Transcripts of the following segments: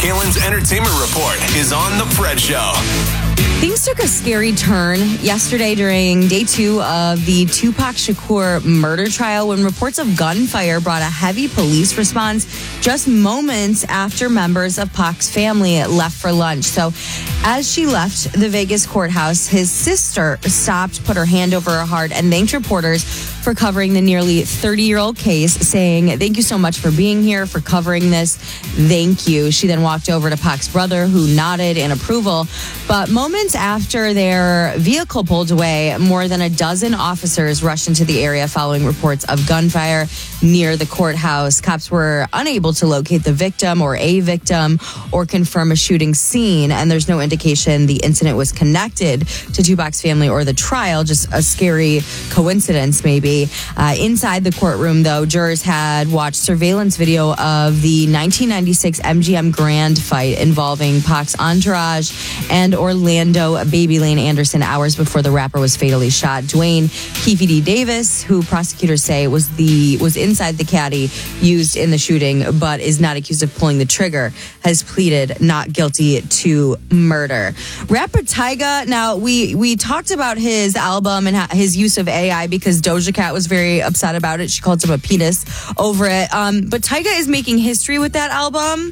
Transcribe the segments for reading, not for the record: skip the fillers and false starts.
Kalen's Entertainment Report is on The Fred Show. Things took a scary turn yesterday during day 2 of the Tupac Shakur murder trial when reports of gunfire brought a heavy police response just moments after members of Pac's family left for lunch. So as she left the Vegas courthouse, his sister stopped, put her hand over her heart, and thanked reporters for covering the nearly 30-year-old case, saying, "Thank you so much for being here, for covering this. Thank you." She then walked over to Pac's brother, who nodded in approval. But moments after their vehicle pulled away, more than a dozen officers rushed into the area following reports of gunfire near the courthouse. Cops were unable to locate the victim or a victim or confirm a shooting scene, and there's no indication the incident was connected to Tupac's family or the trial, just a scary coincidence maybe. Inside the courtroom, though, jurors had watched surveillance video of the 1996 MGM Grand fight involving Pac's entourage and Orlando Baby Lane Anderson hours before the rapper was fatally shot. Dwayne Keefe D. Davis, who prosecutors say was inside the caddy used in the shooting, but is not accused of pulling the trigger, has pleaded not guilty to murder. Rapper Tyga, now we talked about his album and his use of AI because Doja Cat was very upset about it. She called him a penis over it. But Tyga is making history with that album.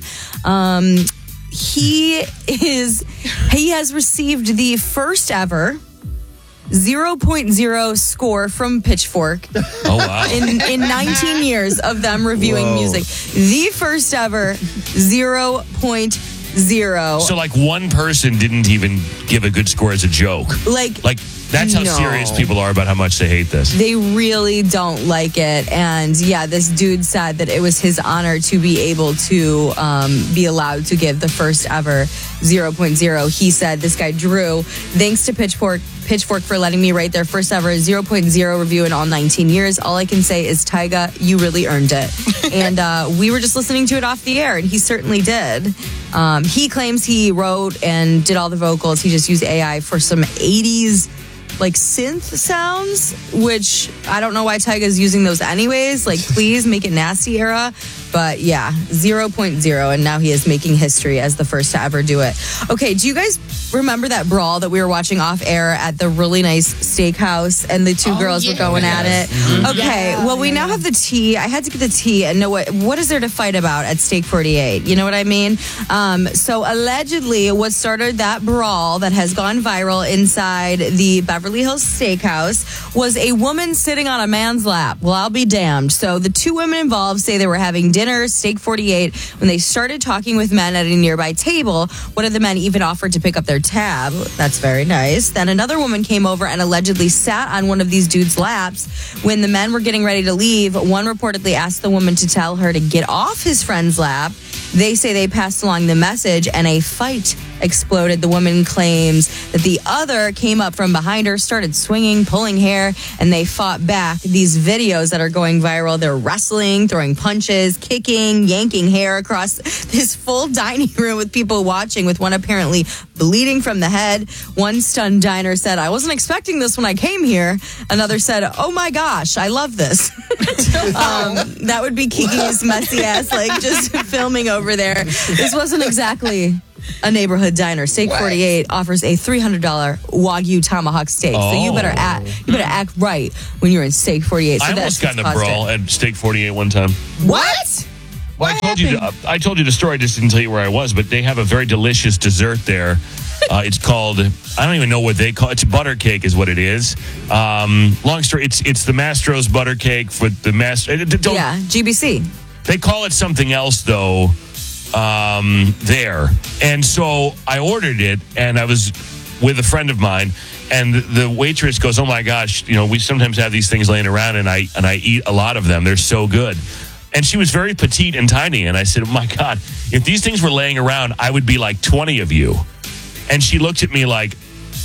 He has received the first ever 0.0 score from Pitchfork. Oh, wow. In 19 years of them reviewing music. The first ever 0.0. So, like, one person didn't even give a good score as a joke. Like that's how serious people are about how much they hate this. They really don't like it. And yeah, this dude said that it was his honor to be able to be allowed to give the first ever 0.0. He said, this guy Drew, thanks to Pitchfork for letting me write their first ever 0.0 review in all 19 years. All I can say is, Tyga, you really earned it. And we were just listening to it off the air, and he certainly did. He claims he wrote and did all the vocals. He just used AI for some 80s like synth sounds, which I don't know why Tyga's using those anyways. Like, please make it nasty era. But yeah, 0.0, and now he is making history as the first to ever do it. Okay, do you guys remember that brawl that we were watching off air at the really nice steakhouse and the two girls were going at it? Mm-hmm. Okay, well, we now have the tea. I had to get the tea and know what is there to fight about at Steak 48? You know what I mean? So allegedly, what started that brawl that has gone viral inside the Beverly Hills Steakhouse was a woman sitting on a man's lap. Well, I'll be damned. So the two women involved say they were having dinner, Steak 48, when they started talking with men at a nearby table. One of the men even offered to pick up their tab. That's very nice. Then another woman came over and allegedly sat on one of these dudes' laps. When the men were getting ready to leave, one reportedly asked the woman to tell her to get off his friend's lap. They say they passed along the message and a fight exploded. The woman claims that the other came up from behind her, started swinging, pulling hair, and they fought back. These videos that are going viral, they're wrestling, throwing punches, kicking, yanking hair across this full dining room with people watching, with one apparently bleeding from the head. One stunned diner said, "I wasn't expecting this when I came here." Another said, "Oh my gosh, I love this." That would be Kiki's messy ass, like just filming over there. This wasn't exactly a neighborhood diner. Steak 48 offers a $300 Wagyu tomahawk steak. So you better act right when you're in Steak 48. So I almost got in a brawl at Steak 48 one time. What? Well, I told you the story. I just didn't tell you where I was, but they have a very delicious dessert there. It's called, I don't even know what they call it. It's butter cake is what it is. Long story, it's the Mastro's butter cake for the GBC. They call it something else, though, there. And so I ordered it, and I was with a friend of mine, and the waitress goes, "Oh my gosh, we sometimes have these things laying around, and I eat a lot of them. They're so good." And she was very petite and tiny, and I said, "Oh my God, if these things were laying around, I would be like 20 of you." And she looked at me like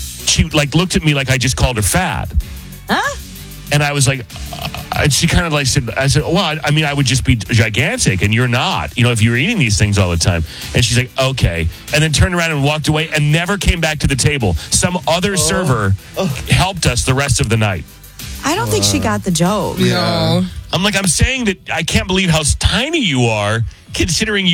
I just called her fat. Huh? And I was like, she kind of like said, "Well, I mean, I would just be gigantic, and you're not, if you were eating these things all the time." And she's like, "Okay." And then turned around and walked away and never came back to the table. Some other server helped us the rest of the night. I don't think she got the joke. Yeah. I'm saying that I can't believe how tiny you are, considering you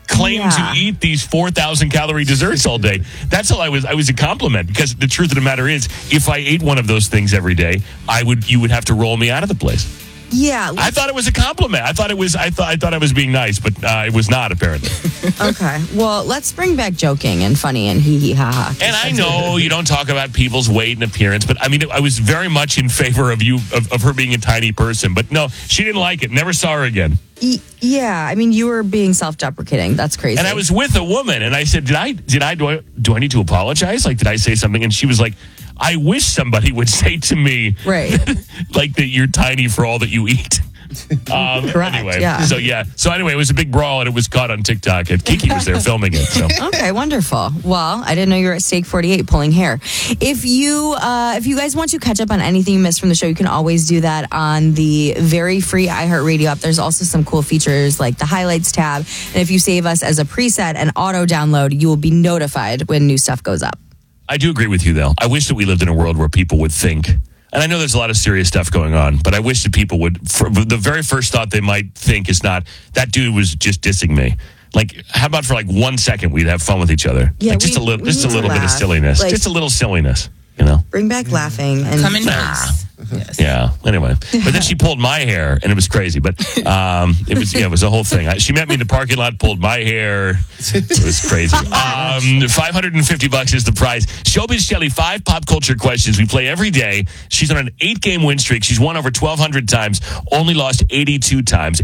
claim Yeah. to eat these 4,000 calorie desserts all day. That's all I was a compliment, because the truth of the matter is, if I ate one of those things every day, you would have to roll me out of the place. Yeah. I thought it was a compliment. I thought I was being nice, but it was not, apparently. Okay. Well, let's bring back joking and funny and hee hee ha ha. And I know you don't talk about people's weight and appearance, but I mean, I was very much in favor of of her being a tiny person. But no, she didn't like it. Never saw her again. Yeah, I mean, you were being self-deprecating. That's crazy. And I was with a woman, and I said, do I need to apologize? Like, did I say something? And she was like, I wish somebody would say to me, Right. like, that you're tiny for all that you eat. Correct, Anyway, yeah. So anyway, it was a big brawl, and it was caught on TikTok. And Kiki was there filming it. So Okay, wonderful. Well, I didn't know you were at Steak 48 pulling hair. If you guys want to catch up on anything you missed from the show, you can always do that on the very free iHeartRadio app. There's also some cool features like the highlights tab. And if you save us as a preset and auto download, you will be notified when new stuff goes up. I do agree with you, though. I wish that we lived in a world where people would think. And I know there's a lot of serious stuff going on, but I wish that people would, the very first thought they might think is not, that dude was just dissing me. Like, how about for like 1 second we'd have fun with each other? Yeah, like just a we little need to bit of laugh. silliness. Like- just a little silliness, you know? Bring back laughing and Come in peace. Yes. Yeah. Anyway, but then she pulled my hair, and it was crazy. But it was a whole thing. She met me in the parking lot, pulled my hair. It was crazy. $550 is the prize. Showbiz Shelly, 5 pop culture questions we play every day. She's on an 8-game win streak. She's won over 1,200 times. Only lost 82 times.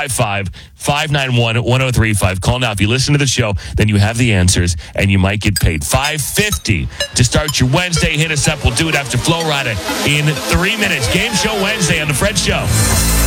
855-591-1035. Call now. If you listen to the show, then you have the answers, and you might get paid. $550 to start your Wednesday. Hit us up. We'll do it after Flo Rida in 3 minutes. Game Show Wednesday on The Fred Show.